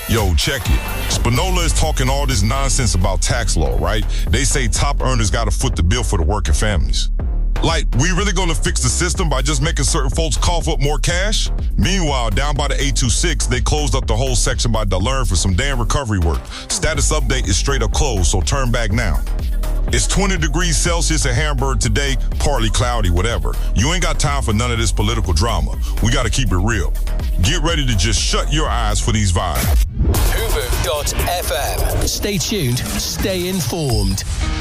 Yo, check it. Spinola is talking all this nonsense about tax law, right? They say top earners gotta foot the bill for the working families. Like, we really gonna fix the system by just making certain folks cough up more cash? Meanwhile, down by the 826, they closed up the whole section by Delern for some damn recovery work. Status update is straight up closed, so turn back now. It's 20 degrees Celsius in Hamburg today, partly cloudy, whatever. You ain't got time for none of this political drama. We gotta keep it real. Get ready to just shut your eyes for these vibes. Hoover.fm. Stay tuned, stay informed.